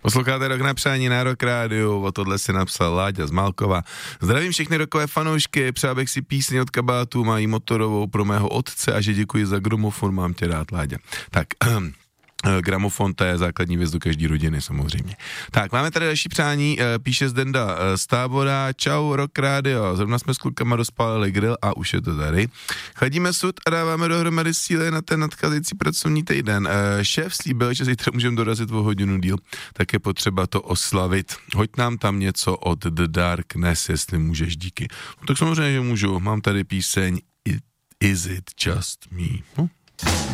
Posloucháte Rock na přání na Rock Rádiu, o tohle si napsal Láďa z Malkova. Zdravím všechny rockové fanoušky, přál bych si písně od Kabátu, mají motorovou pro mého otce a že děkuji za gramofon, mám tě rád, Láďa. Tak, gramofon, to je základní věc do každé rodiny samozřejmě. Tak, máme tady další přání, píše Zdenda z Tábora, čau Rock Radio, zrovna jsme s klukama rozpálili grill a už je to tady. Chladíme sud a dáváme dohromady síly na ten nadcházející pracovní týden. Šéf slíbil, že zítra můžeme dorazit o hodinu díl, tak je potřeba to oslavit. Hoď nám tam něco od The Darkness, jestli můžeš, díky. No, tak samozřejmě, že můžu, mám tady píseň Is It Just Me?